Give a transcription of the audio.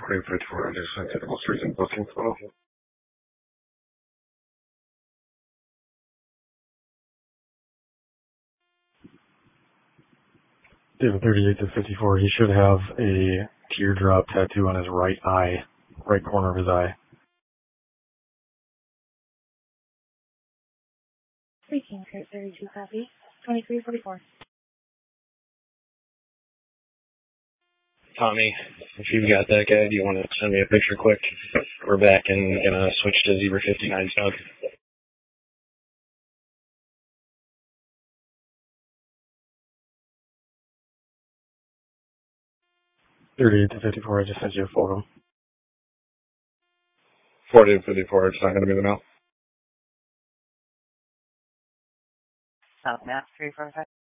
4854, I just sent you the most recent booking photo. David 38 to 54, he should have a teardrop tattoo on his right eye, right corner of his eye. Speaking, 32 copy, 2344. Tommy, if you've got that guy, do you want to send me a picture quick? We're back and gonna switch to Zebra 59 South. .38 to 54, I just sent you a photo. 48 to 54, it's not going to be the mail. South Mass 345.